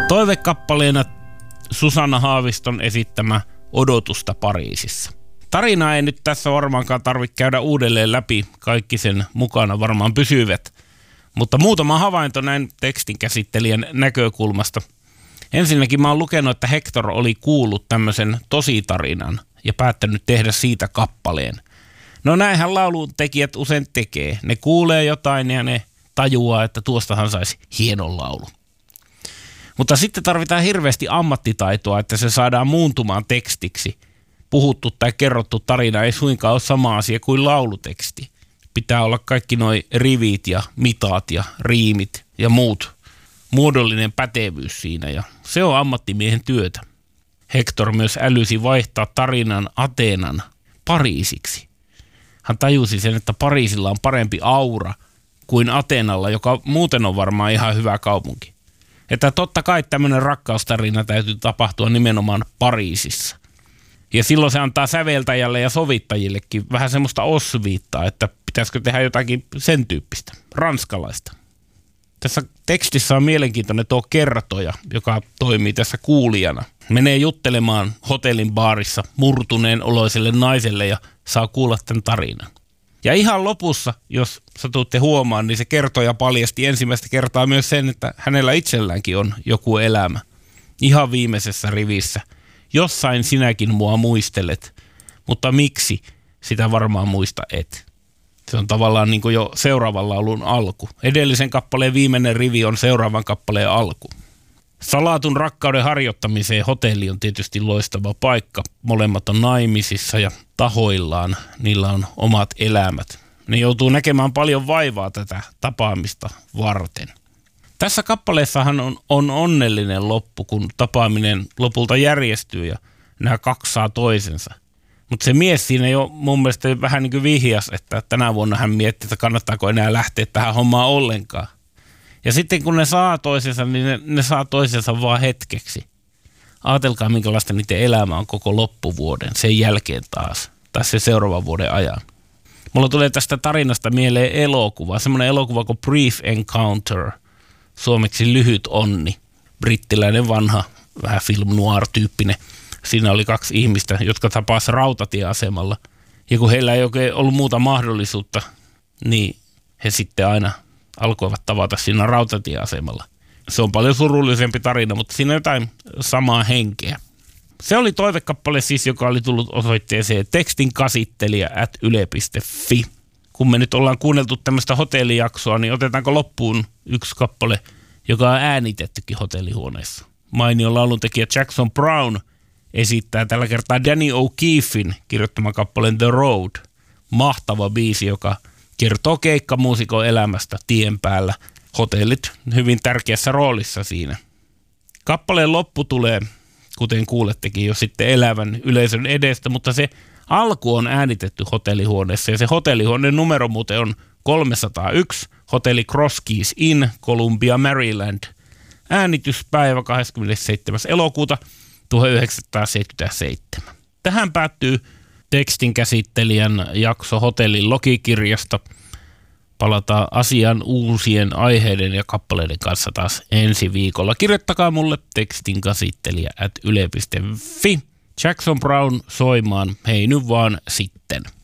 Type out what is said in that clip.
Toivekappaleena Susanna Haaviston esittämä Odotusta Pariisissa. Tarinaa ei nyt tässä varmaankaan tarvitse käydä uudelleen läpi, kaikki sen mukana varmaan pysyvät. Mutta muutama havainto näin tekstin käsittelijän näkökulmasta. Ensinnäkin mä oon lukenut, että Hector oli kuullut tämmöisen tositarinan ja päättänyt tehdä siitä kappaleen. No näinhän laulun tekijät usein tekee. Ne kuulee jotain ja ne tajuaa, että tuostahan saisi hienon laulun. Mutta sitten tarvitaan hirveästi ammattitaitoa, että se saadaan muuntumaan tekstiksi. Puhuttu tai kerrottu tarina ei suinkaan ole sama asia kuin lauluteksti. Pitää olla kaikki nuo rivit ja mitat ja riimit ja muut. Muodollinen pätevyys siinä ja se on ammattimiehen työtä. Hector myös älysi vaihtaa tarinan Ateenan Pariisiksi. Hän tajusi sen, että Pariisilla on parempi aura kuin Ateenalla, joka muuten on varmaan ihan hyvä kaupunki. Että totta kai tämmöinen rakkaustarina täytyy tapahtua nimenomaan Pariisissa. Ja silloin se antaa säveltäjälle ja sovittajillekin vähän semmoista osviittaa, että pitäisikö tehdä jotakin sen tyyppistä, ranskalaista. Tässä tekstissä on mielenkiintoinen tuo kertoja, joka toimii tässä kuulijana. Menee juttelemaan hotellin baarissa murtuneen oloiselle naiselle ja saa kuulla tämän tarinan. Ja ihan lopussa, jos satutte huomaan, niin se kertoja paljasti ensimmäistä kertaa myös sen, että hänellä itselläänkin on joku elämä. Ihan viimeisessä rivissä. Jossain sinäkin mua muistelet, mutta miksi sitä varmaan muista et. Se on tavallaan niin kuin jo seuraavan laulun alku. Edellisen kappaleen viimeinen rivi on seuraavan kappaleen alku. Salatun rakkauden harjoittamiseen hotelli on tietysti loistava paikka. Molemmat on naimisissa ja tahoillaan. Niillä on omat elämät. Ne joutuu näkemään paljon vaivaa tätä tapaamista varten. Tässä kappaleessahan on onnellinen loppu, kun tapaaminen lopulta järjestyy ja nämä kaksi saa toisensa. Mutta se mies siinä jo mun mielestä vähän niin kuin vihjas, että tänä vuonna hän miettii, että kannattaako enää lähteä tähän hommaan ollenkaan. Ja sitten kun ne saa toisensa, niin ne saa toisensa vaan hetkeksi. Aatelkaa, minkälaista niiden elämä on koko loppuvuoden, sen jälkeen taas, tai sen seuraavan vuoden ajan. Mulla tulee tästä tarinasta mieleen elokuva, semmoinen elokuva kuin Brief Encounter, suomeksi Lyhyt onni, brittiläinen vanha, vähän film noir-tyyppinen. Siinä oli kaksi ihmistä, jotka tapasivat rautatieasemalla. Ja kun heillä ei oikein ollut muuta mahdollisuutta, niin he sitten aina alkoivat tavata siinä rautatieasemalla. Se on paljon surullisempi tarina, mutta siinä on jotain samaa henkeä. Se oli toivekappale siis, joka oli tullut osoitteeseen tekstinkäsittelijä@yle.fi. Kun me nyt ollaan kuunneltu tämmöistä hotellijaksoa, niin otetaanko loppuun yksi kappale, joka on äänitettykin hotellihuoneessa. Mainion lauluntekijä Jackson Brown esittää tällä kertaa Danny O'Keefin kirjoittaman kappaleen The Road. Mahtava biisi, joka kertoo keikkamuusikon elämästä tien päällä. Hotellit hyvin tärkeässä roolissa siinä. Kappaleen loppu tulee, kuten kuulettekin jo sitten elävän yleisön edestä, mutta se alku on äänitetty hotellihuoneessa ja se hotellihuoneen numero muuten on 301, hotelli Cross Keys Inn, Columbia, Maryland. Äänityspäivä 27. elokuuta 1977. Tähän päättyy tekstin käsittelijän jakso hotellin logikirjasta. Palataan asian uusien aiheiden ja kappaleiden kanssa taas ensi viikolla. Kirjoittakaa mulle tekstinkäsittelijä@yle.fi. Jackson Brown soimaan. Hei nyt vaan sitten.